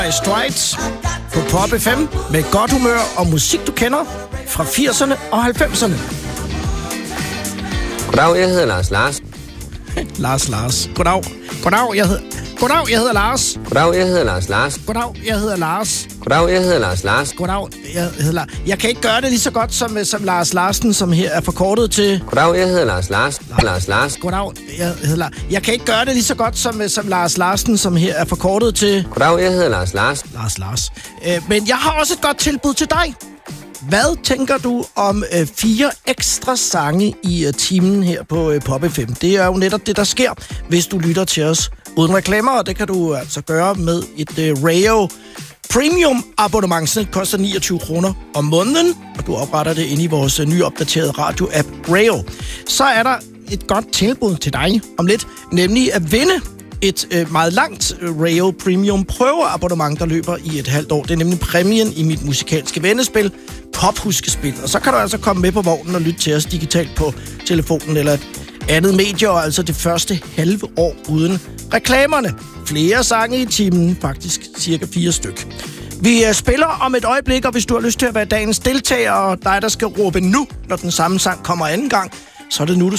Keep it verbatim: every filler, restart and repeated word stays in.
Strides på Pop F M med godt humør og musik, du kender fra firserne og halvfemserne. Goddag, jeg hedder Lars Lars. Lars Lars. Goddag. Goddag, jeg hedder... Goddag, jeg hedder Lars. Goddag, jeg hedder Lars Lars. Goddag, jeg hedder Lars. Goddag, jeg hedder Lars Lars. Goddag, jeg hedder Lars. Jeg kan ikke gøre det lige så godt som, som Lars Larsen, som her er forkortet til... Goddag, jeg hedder Lars Lars. Lars Lars. Goddag, jeg hedder Lars. Jeg kan ikke gøre det lige så godt som, som Lars Larsen, som her er forkortet til... Goddag, jeg hedder Lars Lars. Lars Lars. Øh, men jeg har også et godt tilbud til dig. Hvad tænker du om øh, fire ekstra sange i øh, timen her på øh, Pop F M? Det er jo netop det, der sker, hvis du lytter til os uden reklamer, og det kan du altså gøre med et øh, Rayo Premium abonnement. Så det koster niogtyve kroner om måneden, og du opretter det inde i vores øh, nyopdaterede radio-app Rayo. Så er der et godt tilbud til dig om lidt, nemlig at vinde et øh, meget langt øh, Rayo Premium prøveabonnement, der løber i et halvt år. Det er nemlig præmien i mit musikalske vennespil, Pophuskespil. Og så kan du altså komme med på vognen og lytte til os digitalt på telefonen eller et andet medie, og altså det første halve år uden reklamerne. Flere sange i timen, faktisk cirka fire styk. Vi øh, spiller om et øjeblik, og hvis du har lyst til at være dagens deltager, og dig, der skal råbe nu, når den samme sang kommer anden gang, så er det nu, du